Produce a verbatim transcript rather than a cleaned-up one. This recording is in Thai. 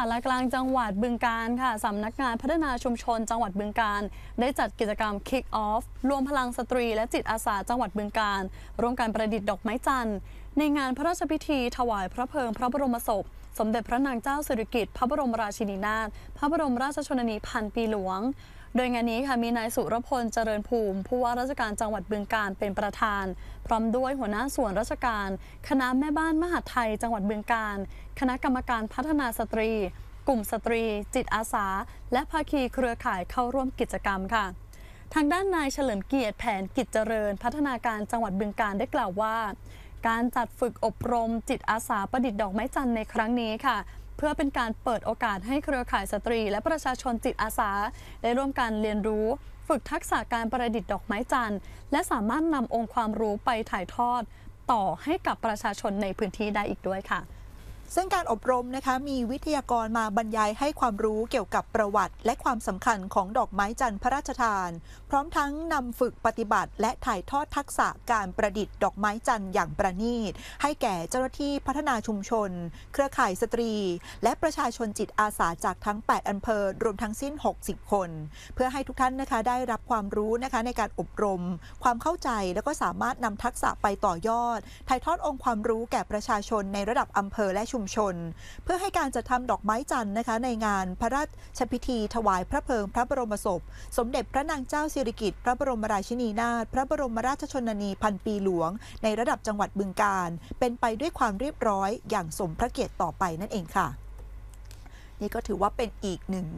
ารกลางจังหวัดบึงกาฬค่ะสำนักงานพัฒนาชุมชนจังหวัดบึงกาฬได้จัดกิจกรรม Kick Off รวมพลังสตรีและจิตอาสาจังหวัดบึงกาฬร่วมกันประดิษฐ์ดอกไม้จันทร์ในงานพระราชพิธีถวายพระเพลิงพระบรมศพสมเด็จพระนางเจ้าสิริกิติ์พระบรมราชินีนาถพระบรมราชชนนีพันปีหลวงโดยงานนี้ค่ะมีนายสุรพลเจริญภูมิผู้ว่าราชการจังหวัดบึงกาฬเป็นประธานพร้อมด้วยหัวหน้าส่วนราชการคณะแม่บ้านมหาดไทยจังหวัดบึงกาฬคณะกรรมการพัฒนาสตรีกลุ่มสตรีจิตอาสาและภาคีเครือข่ายเข้าร่วมกิจกรรมค่ะทางด้านนายเฉลิมเกียรติแผนกิจเจริญพัฒนาการจังหวัดบึงกาฬได้กล่าวว่าการจัดฝึกอบรมจิตอาสาประดิษฐ์ดอกไม้จันทร์ในครั้งนี้ค่ะเพื่อเป็นการเปิดโอกาสให้เครือข่ายสตรีและประชาชนจิตอาสาได้ร่วมกันเรียนรู้ฝึกทักษะการประดิษฐ์ดอกไม้จันทร์และสามารถนำองค์ความรู้ไปถ่ายทอดต่อให้กับประชาชนในพื้นที่ได้อีกด้วยค่ะซึ่งการอบรมนะคะมีวิทยากรมาบรรยายให้ความรู้เกี่ยวกับประวัติและความสำคัญของดอกไม้จันทร์พระราชทานพร้อมทั้งนำฝึกปฏิบัติและถ่ายทอดทักษะการประดิษฐ์ดอกไม้จันทร์อย่างประณีตให้แก่เจ้าหน้าที่พัฒนาชุมชนเครือข่ายสตรีและประชาชนจิตอาสาจากทั้งแปดอำเภอรวมทั้งสิ้นหกสิบคนเพื่อให้ทุกท่านนะคะได้รับความรู้นะคะในการอบรมความเข้าใจแล้วก็สามารถนำทักษะไปต่อยอดถ่ายทอดองค์ความรู้แก่ประชาชนในระดับอำเภอและชุมชนเพื่อให้การจัดทำดอกไม้จันทร์นะคะในงานพระราชพิธีถวายพระเพลิงพระบรมศพสมเด็จพระนางเจ้าสิริกิติ์พระบรมราชินีนาถพระบรมราชชนนีพันปีหลวงในระดับจังหวัดบึงกาฬเป็นไปด้วยความเรียบร้อยอย่างสมพระเกียรติต่อไปนั่นเองค่ะนี่ก็ถือว่าเป็นอีกหนึ่ง